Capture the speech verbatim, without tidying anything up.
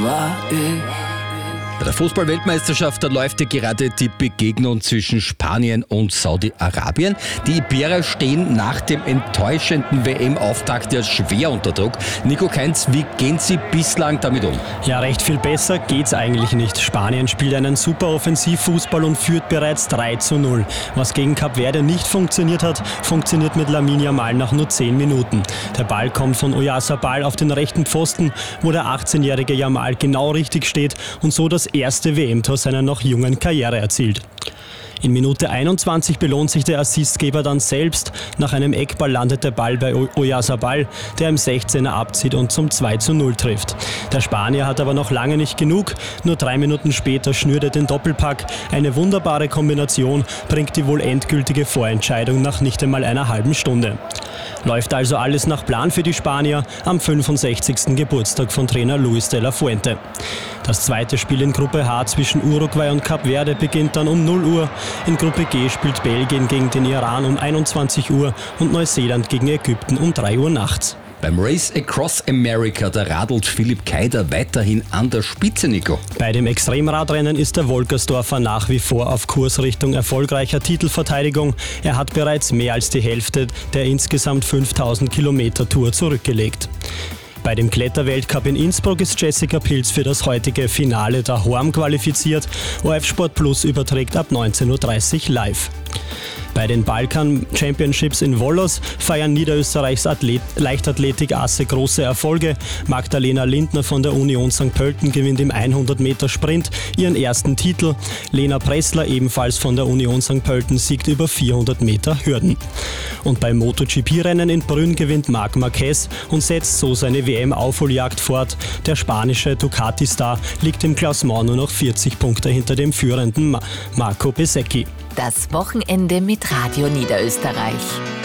war ich. Bei der Fußball-Weltmeisterschaft, da läuft ja gerade die Begegnung zwischen Spanien und Saudi-Arabien. Die Iberer stehen nach dem enttäuschenden W M-Auftakt ja schwer unter Druck. Nico Kainz, wie gehen Sie bislang damit um? Ja, recht viel besser geht's eigentlich nicht. Spanien spielt einen super Offensivfußball und führt bereits drei zu null. Was gegen Kap Verde nicht funktioniert hat, funktioniert mit Lamine Yamal nach nur zehn Minuten. Der Ball kommt von Oyarzabal auf den rechten Pfosten, wo der achtzehnjährige Yamal genau richtig steht und so das erste W M-Tor seiner noch jungen Karriere erzielt. In Minute einundzwanzig belohnt sich der Assistgeber dann selbst. Nach einem Eckball landet der Ball bei Oyarzabal, der im sechzehner abzieht und zum zwei zu null trifft. Der Spanier hat aber noch lange nicht genug. Nur drei Minuten später schnürt er den Doppelpack. Eine wunderbare Kombination bringt die wohl endgültige Vorentscheidung nach nicht einmal einer halben Stunde. Läuft also alles nach Plan für die Spanier am fünfundsechzigsten Geburtstag von Trainer Luis de la Fuente. Das zweite Spiel in Gruppe H zwischen Uruguay und Kap Verde beginnt dann um null Uhr. In Gruppe G spielt Belgien gegen den Iran um einundzwanzig Uhr und Neuseeland gegen Ägypten um drei Uhr nachts. Beim Race Across America, da radelt Philipp Keider weiterhin an der Spitze, Nico. Bei dem Extremradrennen ist der Wolkersdorfer nach wie vor auf Kurs Richtung erfolgreicher Titelverteidigung. Er hat bereits mehr als die Hälfte der insgesamt fünftausend Kilometer Tour zurückgelegt. Bei dem Kletterweltcup in Innsbruck ist Jessica Pilz für das heutige Finale der Horm qualifiziert. O R F Sport Plus überträgt ab neunzehn Uhr dreißig live. Bei den Balkan Championships in Volos feiern Niederösterreichs Athlet- Leichtathletik-Asse große Erfolge. Magdalena Lindner von der Union Sankt Pölten gewinnt im hundert Meter Sprint ihren ersten Titel. Lena Pressler, ebenfalls von der Union Sankt Pölten, siegt über vierhundert Meter Hürden. Und beim MotoGP-Rennen in Brünn gewinnt Marc Marquez und setzt so seine W M-Aufholjagd fort. Der spanische Ducati-Star liegt im Klassement nur noch vierzig Punkte hinter dem führenden Ma- Marco Bezzecchi. Das Wochenende mit Radio Niederösterreich.